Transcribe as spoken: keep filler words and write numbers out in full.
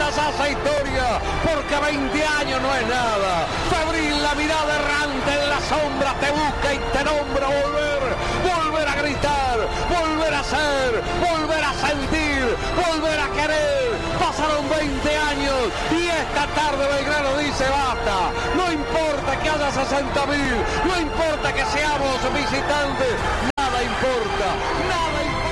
Atlas hace historia, porque veinte años no es nada. Febril, la mirada errante en la sombra te busca y te nombra volver, volver a gritar, volver a ser, volver a sentir, volver a querer. Pasaron veinte años y esta tarde Belgrano dice basta. No importa que haya sesenta mil, no importa que seamos visitantes, nada importa.